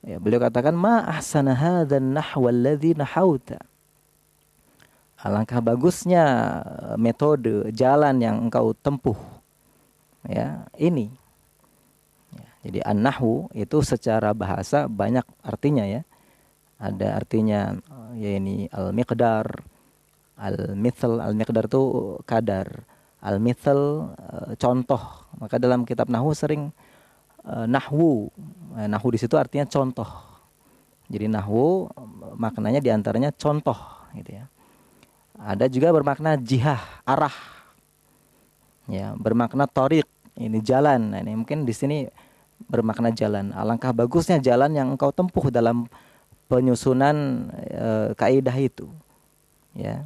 Ya, beliau katakan ma ahsana hadzan nahwa alladzi nahauta. Alangkah bagusnya metode jalan yang engkau tempuh. Ya, ini. Ya, jadi an-nahwu itu secara bahasa banyak artinya ya. Ada artinya ya ini al-miqdar, al-mithal. Al-miqdar itu kadar, al-mithal contoh. Maka dalam kitab nahwu sering nahwu. Nahwu di situ artinya contoh. Jadi nahwu maknanya diantaranya contoh gitu ya. Ada juga bermakna jihah, arah. Ya, bermakna thoriq, ini jalan. Nah, ini mungkin di sini bermakna jalan. Alangkah bagusnya jalan yang engkau tempuh dalam penyusunan kaidah itu. Ya.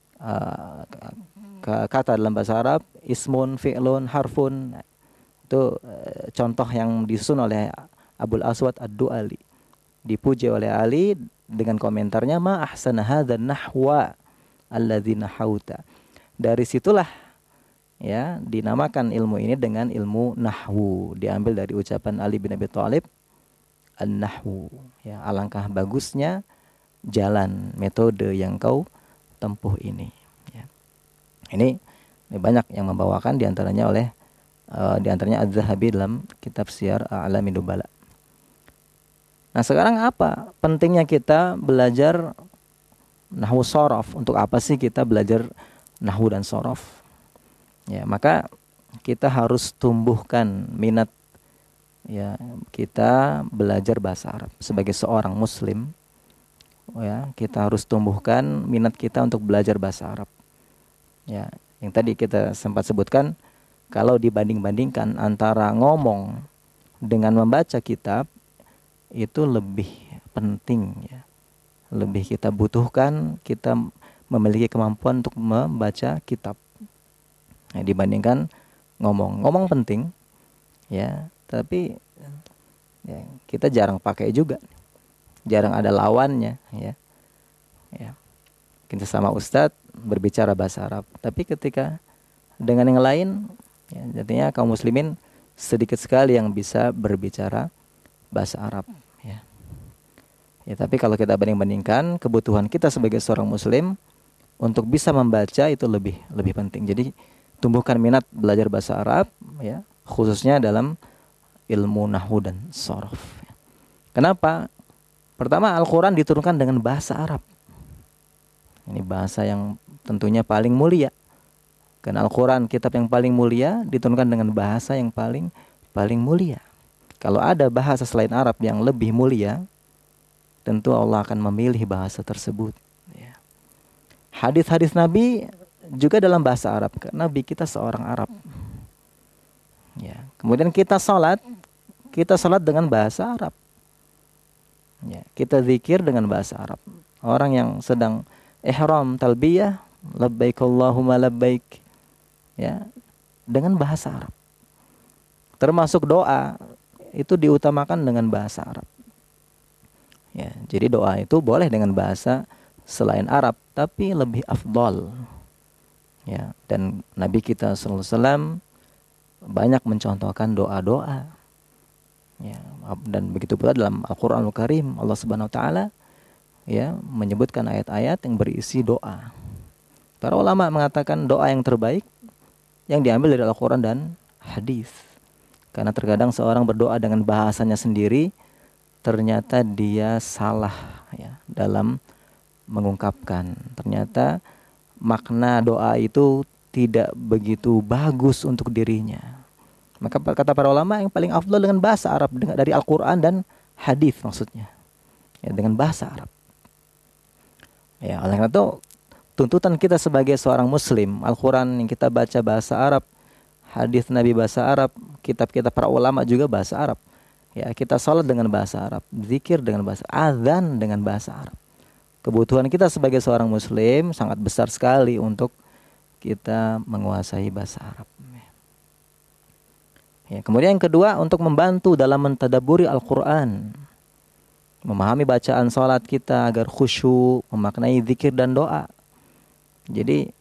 Kata dalam bahasa Arab ismun, fi'lun, harfun. Nah, itu contoh yang disusun oleh Abul Aswad Ad-Du'ali. Dipuji oleh Ali dengan komentarnya ma ahsana hadzan nahwa alladzi nahauta. Dari situlah ya dinamakan ilmu ini dengan ilmu nahwu, diambil dari ucapan Ali bin Abi Thalib, an-nahwu ya, alangkah bagusnya jalan metode yang kau tempuh ini ya. Ini banyak yang membawakan diantaranya Az-Zahabi dalam kitab Syiar A'lamin Nubala. Nah, sekarang apa pentingnya kita belajar nahwu shorof? Untuk apa sih kita belajar nahwu dan shorof? Ya, maka kita harus tumbuhkan minat ya, kita belajar bahasa Arab sebagai seorang muslim. Ya, kita harus tumbuhkan minat kita untuk belajar bahasa Arab. Ya, yang tadi kita sempat sebutkan, kalau dibanding-bandingkan antara ngomong dengan membaca kitab, itu lebih penting ya. Lebih kita butuhkan kita memiliki kemampuan untuk membaca kitab. Nah, dibandingkan ngomong. Ngomong penting ya, tapi ya, kita jarang pakai juga. Jarang ada lawannya ya. Ya. Kita sama ustadz berbicara bahasa Arab, tapi ketika dengan yang lain ya, jadinya kaum muslimin sedikit sekali yang bisa berbicara bahasa Arab ya. Ya, tapi kalau kita banding-bandingkan kebutuhan kita sebagai seorang muslim untuk bisa membaca itu lebih penting. Jadi tumbuhkan minat belajar bahasa Arab ya, khususnya dalam ilmu nahwu dan shorof. Kenapa? Pertama, Al-Quran diturunkan dengan bahasa Arab. Ini bahasa yang tentunya paling mulia. Karena Al-Quran kitab yang paling mulia diturunkan dengan bahasa yang paling mulia. Kalau ada bahasa selain Arab yang lebih mulia, tentu Allah akan memilih bahasa tersebut. Ya. Hadis-hadis Nabi juga dalam bahasa Arab, karena Nabi kita seorang Arab. Ya. Kemudian kita salat dengan bahasa Arab. Ya. Kita zikir dengan bahasa Arab. Orang yang sedang ihram talbiyah, labbaik Allahumma labbaik, ya, dengan bahasa Arab. Termasuk doa itu diutamakan dengan bahasa Arab. Ya, jadi doa itu boleh dengan bahasa selain Arab, tapi lebih afdal. Ya, dan Nabi kita sallallahu alaihi wasallam banyak mencontohkan doa-doa. Ya, dan begitu pula dalam Al-Qur'anul Karim Allah Subhanahu wa taala ya menyebutkan ayat-ayat yang berisi doa. Para ulama mengatakan doa yang terbaik yang diambil dari Al-Qur'an dan hadis. Karena terkadang seorang berdoa dengan bahasanya sendiri, ternyata dia salah ya dalam mengungkapkan. Ternyata makna doa itu tidak begitu bagus untuk dirinya. Maka kata para ulama yang paling afdal dengan bahasa Arab, dari Al-Quran dan hadis maksudnya. Ya, dengan bahasa Arab. Ya, oleh karena itu tuntutan kita sebagai seorang muslim, Al-Quran yang kita baca bahasa Arab, hadis Nabi bahasa Arab, kitab-kitab para ulama juga bahasa Arab. Ya, kita salat dengan bahasa Arab, zikir dengan bahasa, azan dengan bahasa Arab. Kebutuhan kita sebagai seorang muslim sangat besar sekali untuk kita menguasai bahasa Arab. Ya, kemudian yang kedua, untuk membantu dalam mentadabburi Al-Quran, memahami bacaan salat kita agar khusyuk, memaknai zikir dan doa. Jadi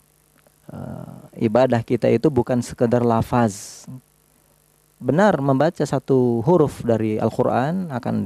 ibadah kita itu bukan sekedar lafaz. Benar, membaca satu huruf dari Al-Quran akan